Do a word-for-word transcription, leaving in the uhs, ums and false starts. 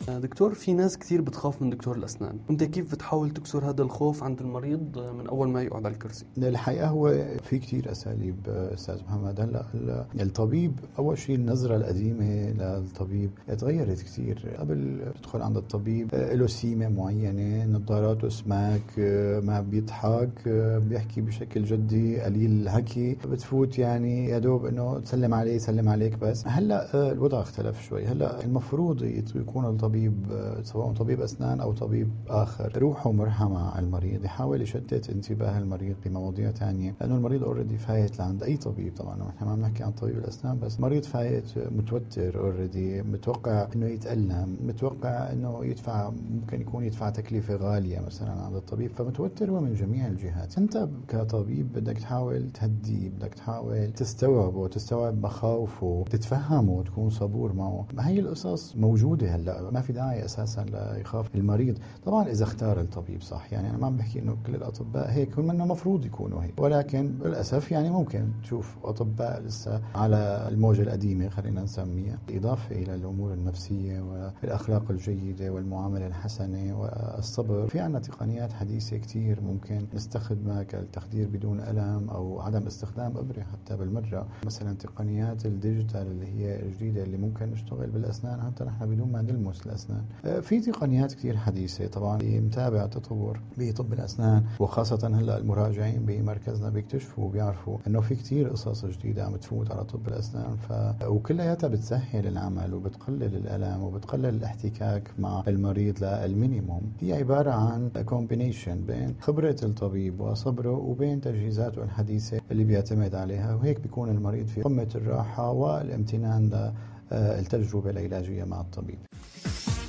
دكتور، في ناس كثير بتخاف من دكتور الأسنان، أنت كيف بتحاول تكسر هذا الخوف عند المريض من أول ما يقعد على الكرسي؟ الحقيقة هو في كتير أساليب أستاذ محمد. هلا الطبيب أول شيء النظرة القديمة للطبيب تغيرت كتير. قبل تدخل عند الطبيب له سيمة معينة، نظاراته سماك، ما بيضحك، بيحكي بشكل جدي، قليل الحكي، بتفوت يعني يا دوب إنه تسلم عليه سلم عليك بس. هلا الوضع اختلف شوي. هلا المفروض يكون الطبيب سواء طبيب أسنان أو طبيب آخر روحه مرحة مع المريض، يحاول يشتت انتباه المريض بمواضيع تانية، لأنه المريض اوريدي فايت لعند أي طبيب. طبعا نحن ما بنحكي عن طبيب الأسنان بس، مريض فايت متوتر اوريدي، متوقع إنه يتألم، متوقع إنه يدفع، ممكن يكون يدفع تكلفة غالية مثلا عند الطبيب، فمتوتر هو من جميع الجهات. أنت كطبيب بدك تحاول تهديه، بدك تحاول تستوعبه، تستوعب مخاوفه، تتفهمه وتكون صبور معه. هي القصص موجودة هلا، ما في داعي أساسا لا يخاف المريض. طبعا إذا اختار الطبيب صح، يعني أنا ما عم بحكي إنه كل الأطباء هيك، هم إنه مفروض يكونوا هيك، ولكن للأسف يعني ممكن تشوف أطباء لسه على الموجة القديمة خلينا نسميها، إضافة إلى الأمور النفسية والأخلاق الجيدة والمعاملة الحسنة والصبر. في عنا تقنيات حديثة كتير ممكن نستخدمها كالتخدير بدون ألم أو عدم استخدام إبرة حتى بالمرة. مثلا تقنيات الديجيتال اللي هي الجديدة اللي ممكن نشتغل بالأسنان حتى نحن بدون ما نلمس الأسنان. في تقنيات كتير حديثة طبعا متابعة التطور بطب الأسنان، وخاصة هلا المراجعين بمركزنا بيكتشفوا وبيعرفوا انه في كتير قصص جديدة عم تفوت على طب الأسنان، ف... وكلياتها بتسهل العمل وبتقلل الألم وبتقلل الاحتكاك مع المريض للمينيموم. هي عبارة عن كومبينيشن بين خبرة الطبيب وصبره وبين تجهيزاته الحديثة اللي بيعتمد عليها، وهيك بيكون المريض في قمة الراحة والامتنان للتجربة العلاجية مع الطبيب.